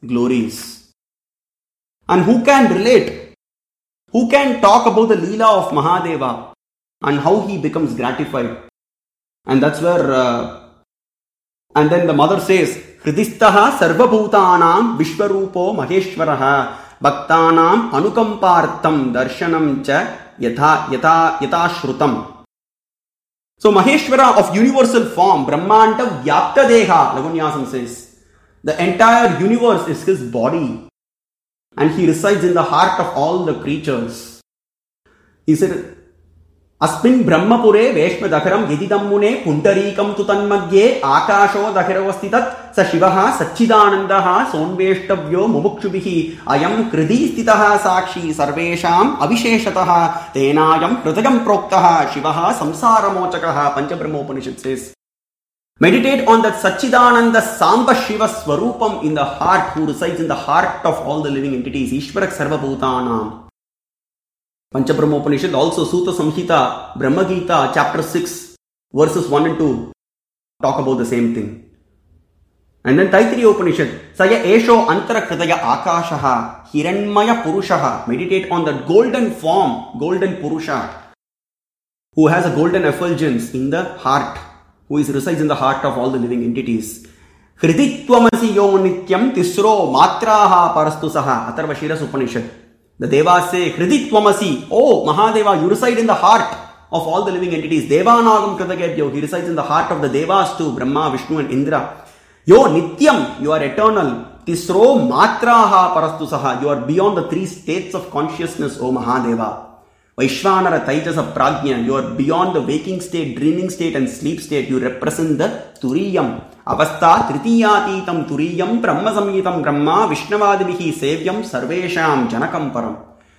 glories. And who can relate? Who can talk about the Leela of Mahadeva and how he becomes gratified? And that's where, and then the mother says, Hridistaha sarvabhutanam vishwarupo maheshwaraha bhaktanam anukampartam darshanam cha yata shrutam. So Maheshwara of universal form, Brahmanta Vyapta Deha, Lagunyasam says, the entire universe is his body and he resides in the heart of all the creatures. He said, Asmin Brahmapure Veshma Dakharam Yedidam Mune Pundarikam Tutanmadye Akasho Dakharavasthitat Sa Shivaha Sachidanandaha Sonveshtavyo Mumukshubhihi Ayam Kridi Stitaha Sakshi Sarvesham Avisheshataha Tenayam Kritagam Proktaha Shivaha Samsara Mochakaha Panchabrahmopanishad says. Meditate on that Sachidananda Samba Shiva Swarupam in the heart, who resides in the heart of all the living entities. Ishvarak Sarvabhutanam. Panchabrahmopanishad, also Sutta Samhita, Brahma Gita, chapter 6, verses 1 and 2 talk about the same thing. And then Taittiriya Upanishad, Saya Esho Antara Kritaya Akashaha, Hiranmaya Purushaha. Meditate on that golden form, golden Purusha, who has a golden effulgence in the heart, who resides in the heart of all the living entities. Hriditvamasi yo nityam tisro matraha parastusaha. Atharva Shiras Upanishad. The Devas say, Hriditvamasi, oh Mahadeva, you reside in the heart of all the living entities. Devanagam Kritagabhyo, he resides in the heart of the Devas too, Brahma, Vishnu and Indra. Yo Nityam, you are eternal. Tisro Matraha Parastusaha, you are beyond the three states of consciousness, O Mahadeva. Vaishvanara Taijasa Prajna, you are beyond the waking state, dreaming state and sleep state. You represent the Turiyam. Avastha Tritiyatitam Turiyam Brahma Samyitam Brahma Vishnavadivihi Sevyam Sarvesham Janakam Param.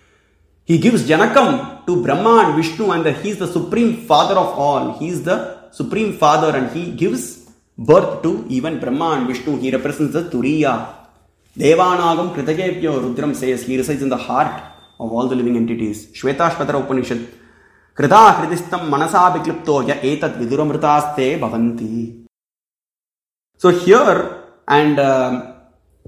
He gives Janakam to Brahma and Vishnu, and he is the supreme father of all. He is the supreme father and he gives birth to even Brahma and Vishnu. He represents the Turiya. Devanagam Kritagepyo, Rudram says, he resides in the heart of all the living entities. Shvetashvatara Upanishad, Krita Hridistam Manasa Biklipto Ya Etat Viduramritaste Bhavanti. So here, and the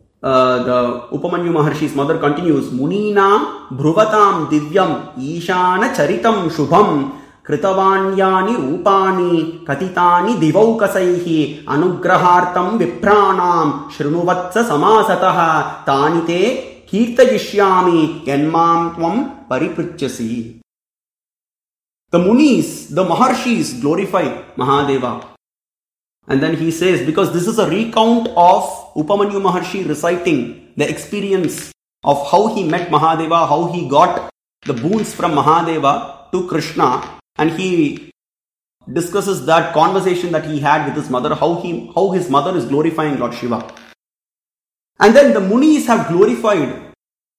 Upamanyu Maharshi's mother continues, Munina Bhruvatam Divyam Ishana Charitam Shubham Kritavanyani Rupani Katitani Divaukasaihi Anugrahartam Vipranam Shrunuvatsa Samasataha Tanite Kirtayishyami Yanmam Tvam Paripritchasi. The Munis, the Maharshis glorify Mahadeva. And then he says, because this is a recount of Upamanyu Maharshi reciting the experience of how he met Mahadeva, how he got the boons from Mahadeva to Krishna, and he discusses that conversation that he had with his mother, how his mother is glorifying Lord Shiva. And then the Munis have glorified,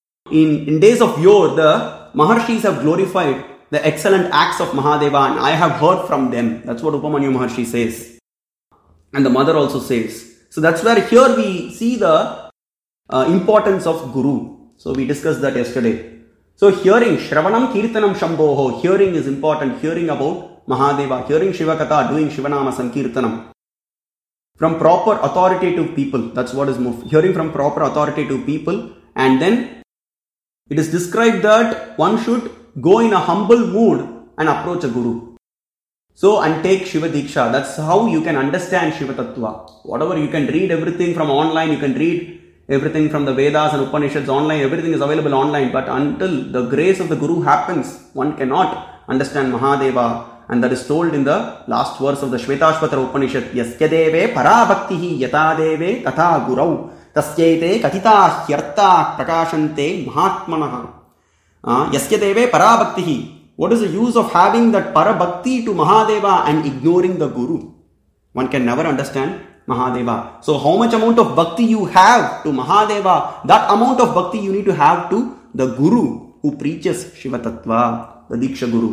in days of yore, the Maharshis have glorified the excellent acts of Mahadeva, and I have heard from them. That's what Upamanyu Maharshi says. And the mother also says. So that's where here we see the importance of Guru. So we discussed that yesterday. So hearing, Shravanam Kirtanam Shambhoho, hearing is important. Hearing about Mahadeva, hearing Shiva Katha, doing Shivanama Sankirtanam. From proper authoritative people. That's what is hearing from proper authoritative people. And then it is described that one should go in a humble mood and approach a Guru. So, and take Shiva Diksha. That's how you can understand Shiva Tattva. Whatever, you can read everything from online, you can read everything from the Vedas and Upanishads online, everything is available online. But until the grace of the Guru happens, one cannot understand Mahadeva. And that is told in the last verse of the Shvetashvatara Upanishad. Yasya deve parabhaktihi yata deve tatha gurau tasyete katita hyarta prakashante mahatmanaha. Yasya deve parabhaktihi. What is the use of having that parabhakti to Mahadeva and ignoring the Guru? One can never understand Mahadeva. So how much amount of bhakti you have to Mahadeva, that amount of bhakti you need to have to the Guru who preaches Shiva Tattva, the Diksha Guru.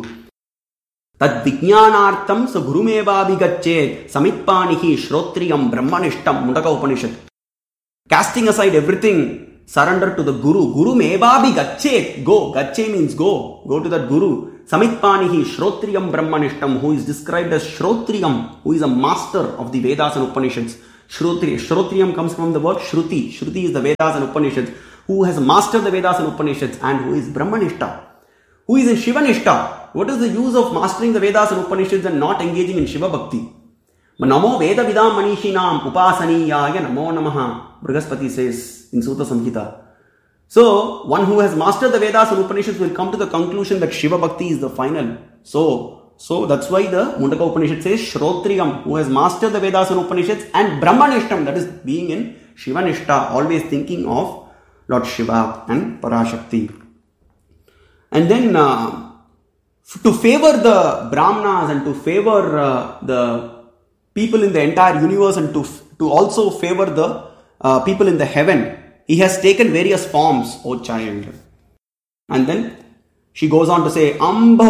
Tad vijnanartam sa gurumeva bhigachet samitpanihi shrotriyam brahmanishtam. Mundaka Upanishad. Casting aside everything, surrender to the Guru. Guru meva bhigachet. Go. Gache means go. Go to that Guru. Samitpanihi Shrotriyam Brahmanishtam, who is described as Shrotriyam, who is a master of the Vedas and Upanishads. Shrotriyam comes from the word Shruti. Shruti is the Vedas and Upanishads. Who has mastered the Vedas and Upanishads and who is Brahmanishta. Who is in Shivanishta. What is the use of mastering the Vedas and Upanishads and not engaging in Shiva Bhakti? Namo Veda Vidam Manishinam Upasaniyaya Namo Namaha. Brihaspati says in Sutta Samhita. So, one who has mastered the Vedas and Upanishads will come to the conclusion that Shiva Bhakti is the final. So that's why the Mundaka Upanishad says Shrotriyam, who has mastered the Vedas and Upanishads, and Brahmanishtam, that is being in Shivanishta, always thinking of Lord Shiva and Parashakti. And then to favor the Brahmanas and to favor the people in the entire universe and to also favor the people in the heaven, he has taken various forms, O child. And then she goes on to say, Amba